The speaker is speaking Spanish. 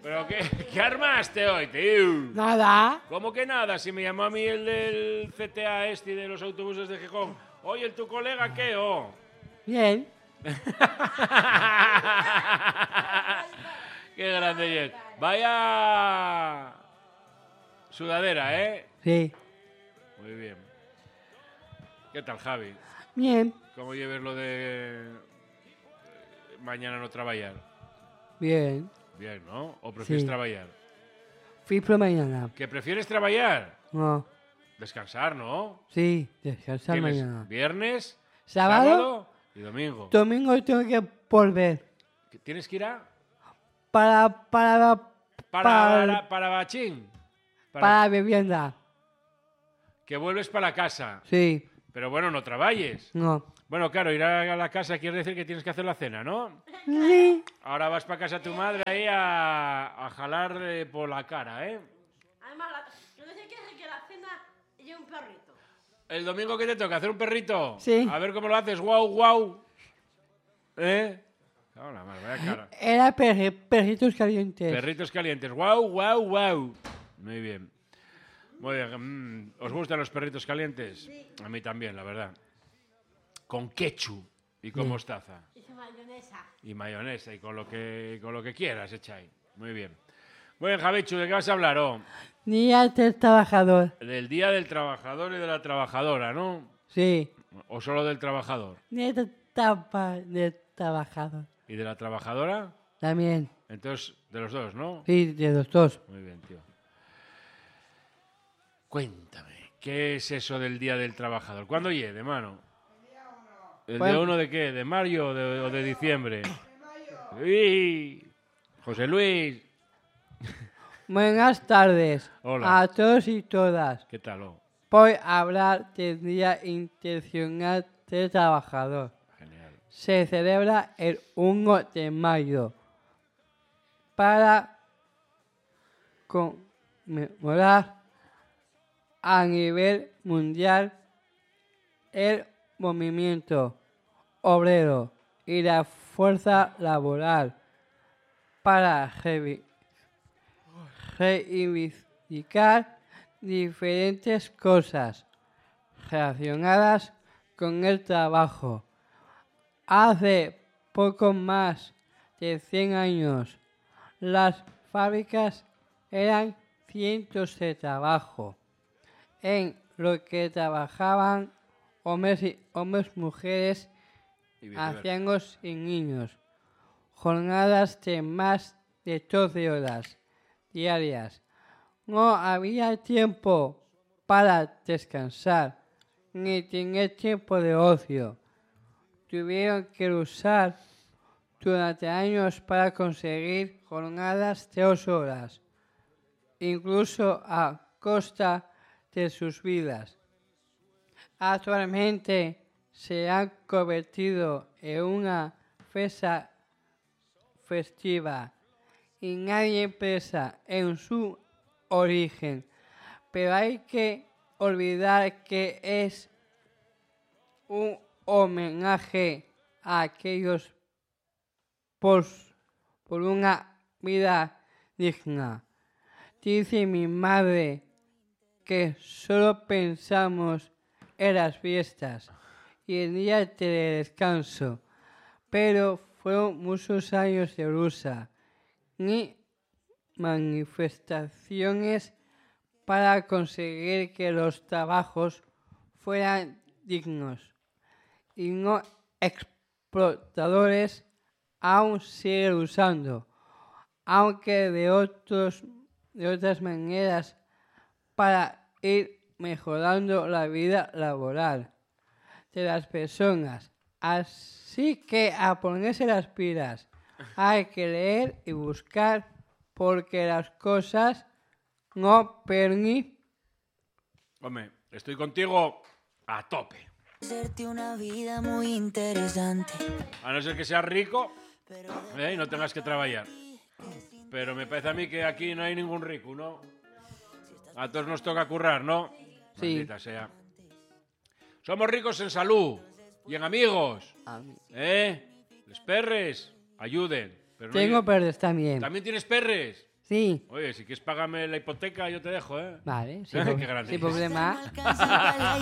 ¿Pero qué armaste hoy, tío? Nada. ¿Cómo que nada? Si me llamó a mí el del CTA y de los autobuses de Gijón. Oye, ¿tu colega qué? Oh. Bien. Qué grande, Jet. Vaya sudadera, ¿eh? Sí. Muy bien. ¿Qué tal, Javi? Bien. ¿Cómo lleves lo de mañana no trabajar? Bien. Bien, ¿no? ¿O prefieres Sí. trabajar? Fui por mañana. ¿Que prefieres trabajar? No. Descansar, ¿no? Sí, descansar Tienes mañana. viernes, Sábado y domingo. Domingo tengo que volver. ¿Tienes que ir a...? Para Bachín. Para vivienda. Que vuelves para la casa. Sí. Pero bueno, no trabajes. No. Bueno, claro, ir a la casa quiere decir que tienes que hacer la cena, ¿no? Sí. Ahora vas para casa de tu madre ahí a jalar por la cara, ¿eh? Además, yo no sé qué es que la cena lleva un perrito. ¿El domingo qué te toca? ¿Hacer un perrito? Sí. A ver cómo lo haces. ¡Guau, guau! ¿Eh? Hola, madre, vaya cara. Era perritos calientes. Perritos calientes. ¡Guau, guau, guau! Muy bien. Muy bien. ¿Os gustan los perritos calientes? Sí. A mí también, la verdad. Con ketchup y con mostaza. Y su mayonesa. Y mayonesa y con lo que quieras, echa ahí. Muy bien. Muy bien, Javichu, ¿de qué vas a hablar? Día del trabajador. Del Día del Trabajador y de la Trabajadora, ¿no? Sí. ¿O solo del trabajador? Día del trabajador. ¿Y de la trabajadora? También. Entonces, de los dos, ¿no? Sí, de los dos. Muy bien, tío. Cuéntame, ¿qué es eso del Día del Trabajador? ¿Cuándo llegue, mano? ¿El día 1 de qué? ¿De mayo o de diciembre? De mayo. ¡Y! José Luis. Buenas tardes. Hola. A todos y todas. ¿Qué tal? Voy a hablar del Día Internacional del Trabajador. Genial. Se celebra el 1 de mayo para conmemorar a nivel mundial el movimiento obrero y la fuerza laboral para reivindicar diferentes cosas relacionadas con el trabajo. Hace poco más de 100 años, las fábricas eran cientos de trabajo en lo que trabajaban hombres, mujeres, ancianos y niños. Jornadas de más de 12 horas diarias. No había tiempo para descansar ni tener tiempo de ocio. Tuvieron que luchar durante años para conseguir jornadas de 8 horas, incluso a costa de sus vidas. Actualmente se han convertido en una fiesta festiva y nadie piensa en su origen, pero hay que olvidar que es un homenaje a aquellos por una vida digna. Dice mi madre que solo pensamos en las fiestas y el día de descanso, pero fueron muchos años de lucha ni manifestaciones para conseguir que los trabajos fueran dignos y no explotadores. Aún sigue usando, aunque de otras maneras, para ir mejorando la vida laboral de las personas. Así que a ponerse las pilas, hay que leer y buscar porque las cosas no permiten. Hombre, estoy contigo a tope. Hacerte una vida muy interesante. A no ser que seas rico y no tengas que trabajar. Pero me parece a mí que aquí no hay ningún rico, ¿no? A todos nos toca currar, ¿no? Sí. Maldita sea. Somos ricos en salud y en amigos. Les perres ayuden. Pero no Tengo hay... perros también. ¿También tienes perres? Sí. Oye, si quieres pagarme la hipoteca, yo te dejo, ¿eh? Vale, Qué grande. sin problema. No alcanza para la